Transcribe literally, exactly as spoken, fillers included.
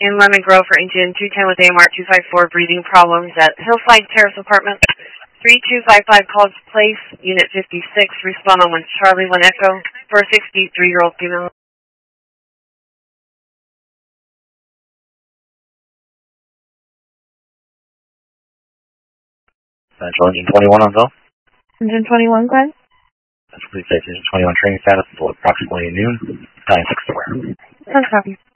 in Lemon Grove for engine two ten with A M R two five four, breathing problems at Hillside Terrace Apartment. three two five five College Place, Unit fifty-six, respond on one Charlie, one Echo, for a sixty-three-year-old female. Central Engine twenty-one on Bill. Engine twenty-one, go ahead. That's Police Station twenty-one training status until approximately noon, nine six square. That's copy.